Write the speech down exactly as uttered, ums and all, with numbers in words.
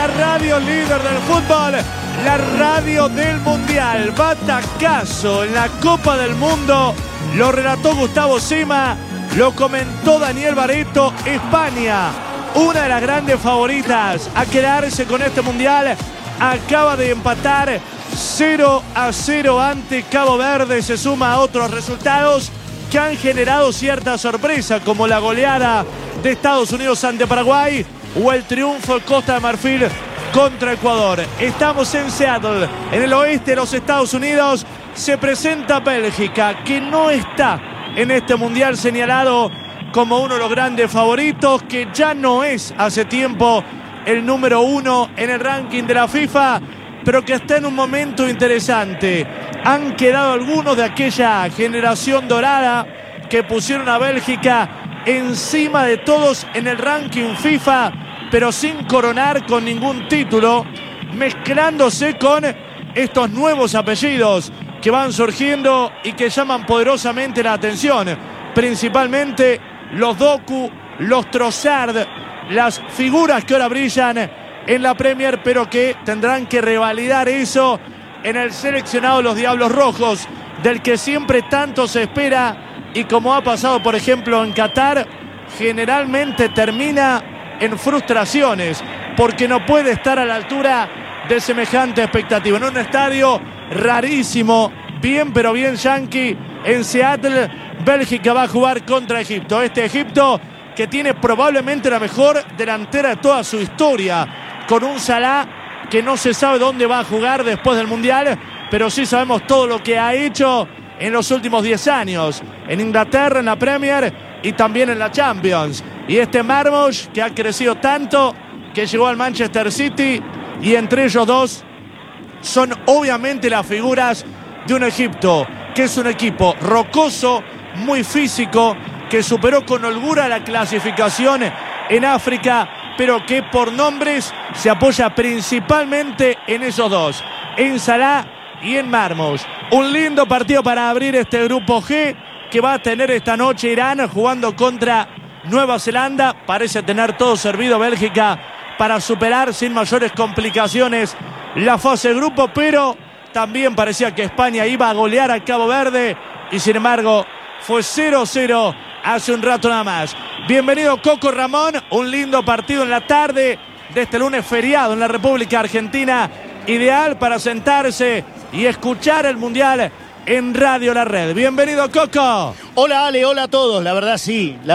la radio líder del fútbol, la radio del mundial. Batacazo en la Copa del Mundo. Lo relató Gustavo Sima, lo comentó Daniel Barreto. España, una de las grandes favoritas a quedarse con este mundial, acaba de empatar cero a cero ante Cabo Verde. Se suma a otros resultados que han generado cierta sorpresa, como la goleada de Estados Unidos ante Paraguay o el triunfo de Costa de Marfil contra Ecuador. Estamos en Seattle, en el oeste de los Estados Unidos. Se presenta Bélgica, que no está en este mundial señalado como uno de los grandes favoritos, que ya no es hace tiempo el número uno en el ranking de la FIFA, pero que está en un momento interesante. Han quedado algunos de aquella generación dorada que pusieron a Bélgica encima de todos en el ranking FIFA, pero sin coronar con ningún título, mezclándose con estos nuevos apellidos que van surgiendo y que llaman poderosamente la atención. Principalmente los Doku, los Trossard, las figuras que ahora brillan en la Premier, pero que tendrán que revalidar eso en el seleccionado de los Diablos Rojos, del que siempre tanto se espera, y como ha pasado por ejemplo en Qatar, generalmente termina en frustraciones porque no puede estar a la altura de semejante expectativa. En un estadio rarísimo, bien pero bien yankee, en Seattle, Bélgica va a jugar contra Egipto. Este Egipto que tiene probablemente la mejor delantera de toda su historia, con un Salah que no se sabe dónde va a jugar después del Mundial, pero sí sabemos todo lo que ha hecho en los últimos diez años, en Inglaterra, en la Premier y también en la Champions. Y este Marmoush, que ha crecido tanto, que llegó al Manchester City, y entre ellos dos son obviamente las figuras de un Egipto, que es un equipo rocoso, muy físico, que superó con holgura la clasificación en África, pero que por nombres se apoya principalmente en esos dos, en Salah y en Marmoush. Un lindo partido para abrir este grupo G que va a tener esta noche Irán jugando contra Nueva Zelanda. Parece tener todo servido Bélgica para superar sin mayores complicaciones la fase de grupo, pero también parecía que España iba a golear a Cabo Verde y sin embargo fue cero cero hace un rato nada más. Bienvenido Coco Ramón, un lindo partido en la tarde de este lunes feriado en la República Argentina, ideal para sentarse y escuchar el Mundial en Radio La Red. Bienvenido Coco. Hola Ale, hola a todos, la verdad sí. La